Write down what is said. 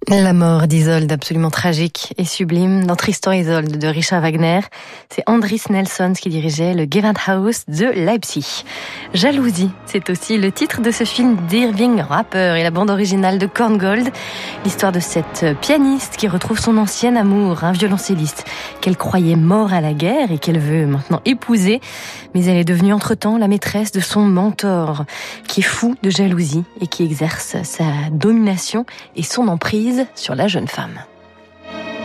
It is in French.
La mort d'Isolde, absolument tragique et sublime, dans Tristan et Isolde de Richard Wagner. C'est Andris Nelsons qui dirigeait le Gewandhaus de Leipzig. Jalousie, c'est aussi le titre de ce film d'Irving Rapper et la bande originale de Korngold. L'histoire de cette pianiste qui retrouve son ancien amour, un violoncelliste, qu'elle croyait mort à la guerre et qu'elle veut maintenant épouser. Mais elle est devenue entre-temps la maîtresse de son mentor, qui est fou de jalousie et qui exerce sa domination et son emprise sur la jeune femme.